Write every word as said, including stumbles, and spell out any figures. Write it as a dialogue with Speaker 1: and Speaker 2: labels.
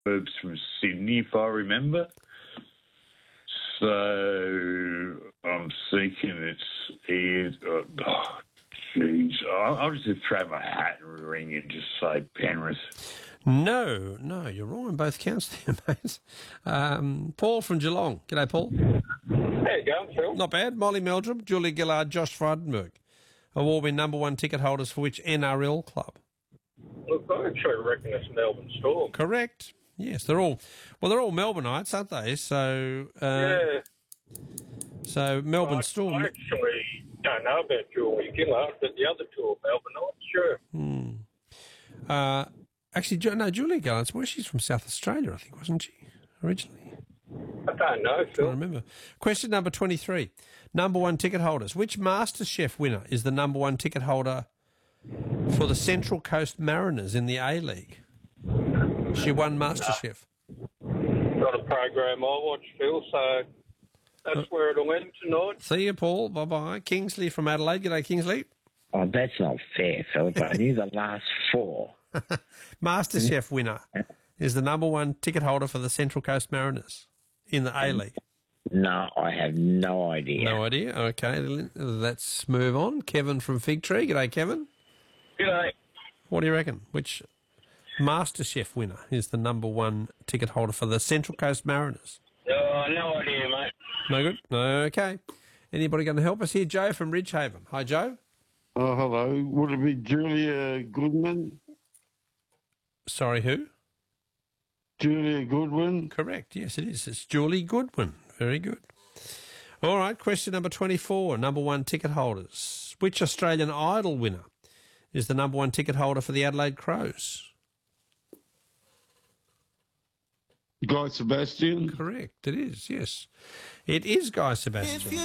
Speaker 1: suburbs from Sydney, if I remember. So I'm thinking it's either. Oh, jeez. I'll, I'll just throw my hat in the ring and just say Penrith.
Speaker 2: No, no, you're wrong on both counts there, mate. Um, Paul from Geelong. G'day, Paul.
Speaker 3: How you going, Phil?
Speaker 2: Not bad. Molly Meldrum, Julie Gillard, Josh Frydenberg. Award win number one ticket holders for which N R L club?
Speaker 3: Look, I actually reckon it's Melbourne Storm.
Speaker 2: Correct. Yes, they're all, well, they're all Melbourneites, aren't they? So, uh,
Speaker 3: yeah.
Speaker 2: So Melbourne
Speaker 3: I,
Speaker 2: Storm.
Speaker 3: I actually don't know about Julie Gillard, but the other two are Melbourneites, sure.
Speaker 2: Hmm. Uh, actually, Ju- no, Julie Gillard's, well, she's from South Australia, I think, wasn't she, originally?
Speaker 3: I don't know, Phil.
Speaker 2: I remember. Question number twenty-three. Number one ticket holders. Which MasterChef winner is the number one ticket holder for the Central Coast Mariners in the A-League? She won MasterChef.
Speaker 3: Not a program I watch, Phil, so that's uh, where it'll end tonight.
Speaker 2: See you, Paul. Bye-bye. Kingsley from Adelaide. G'day, Kingsley.
Speaker 4: Oh, that's not fair, Phil, but I knew the last four.
Speaker 2: MasterChef winner is the number one ticket holder for the Central Coast Mariners in the A-League.
Speaker 4: No, I have no idea.
Speaker 2: No idea? Okay, let's move on. Kevin from Fig Tree. G'day, Kevin.
Speaker 3: G'day.
Speaker 2: What do you reckon? Which MasterChef winner is the number one ticket holder for the Central Coast Mariners?
Speaker 3: Oh, no idea, mate.
Speaker 2: No good? Okay. Anybody going to help us here? Joe from Ridgehaven. Hi, Joe.
Speaker 5: Oh, hello. Would it be Julia Goodman?
Speaker 2: Sorry, who?
Speaker 5: Julia Goodwin.
Speaker 2: Correct. Yes, it is. It's Julie Goodwin. Very good. All right. Question number twenty-four. Number one ticket holders. Which Australian Idol winner is the number one ticket holder for the Adelaide Crows?
Speaker 5: Guy Sebastian.
Speaker 2: Correct. It is. Yes, it is Guy Sebastian.